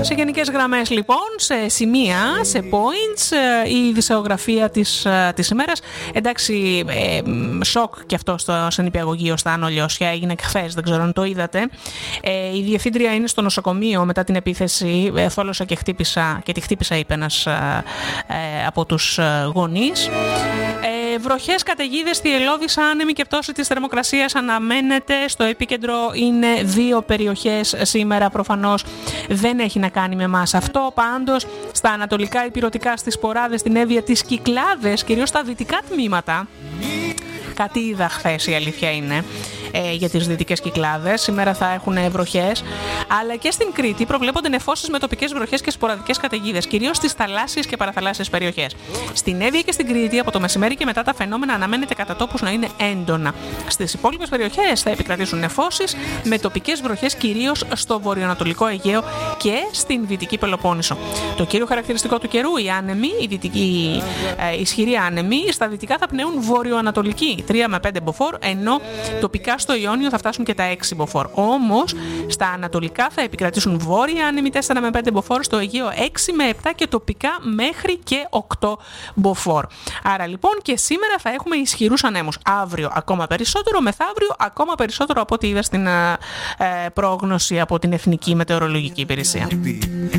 Σε γενικές γραμμές λοιπόν, σε σημεία, σε points, η ειδησεογραφία της ημέρας. Εντάξει, σοκ και αυτό στο νηπιαγωγείο στα Άνω Λιώσια, έγινε χθες, δεν ξέρω αν το είδατε. Η διευθύντρια είναι στο νοσοκομείο μετά την επίθεση, θόλωσα και τη χτύπησα, είπε ένας από τους γονείς. Βροχές, καταιγίδες στη Ελλώδησα, άνεμη και πτώση της θερμοκρασίας αναμένεται. Στο επίκεντρο είναι 2 περιοχές σήμερα, προφανώς δεν έχει να κάνει με εμάς αυτό. Πάντως στα ανατολικά ηπειρωτικά, στις Ποράδες, στην Εύβοια, τις Κυκλάδες, κυρίως στα δυτικά τμήματα. Κάτι είδα χθες, η αλήθεια είναι, για τις δυτικές Κυκλάδες. Σήμερα θα έχουν βροχές, αλλά και στην Κρήτη προβλέπονται νεφώσεις με τοπικές βροχές και σποραδικές καταιγίδες, κυρίως στις θαλάσσιες και παραθαλάσσιες περιοχές. Στην Εύβοια και στην Κρήτη, από το μεσημέρι και μετά, τα φαινόμενα αναμένεται κατά τόπους να είναι έντονα. Στις υπόλοιπες περιοχές θα επικρατήσουν νεφώσεις με τοπικές βροχές, κυρίως στο βορειοανατολικό Αιγαίο και στην δυτική Πελοπόννησο. Το κύριο χαρακτηριστικό του καιρού, οι άνεμοι, οι δυτικοί ισχυροί άνεμοι, στα δυτικά θα πνέουν βορειοανατολικοί, 3 με 5 μποφόρ, ενώ τοπικά στο Ιόνιο θα φτάσουν και τα 6 μποφόρ. Όμως στα ανατολικά θα επικρατήσουν βόρεια άνεμοι 4 με 5 μποφόρ, στο Αιγαίο 6 με 7 και τοπικά μέχρι και 8 μποφόρ. Άρα λοιπόν και σήμερα θα έχουμε ισχυρούς ανέμους. Αύριο ακόμα περισσότερο, μεθαύριο ακόμα περισσότερο, από ό,τι είδα στην πρόγνωση από την Εθνική Μετεωρολογική Υπηρεσία.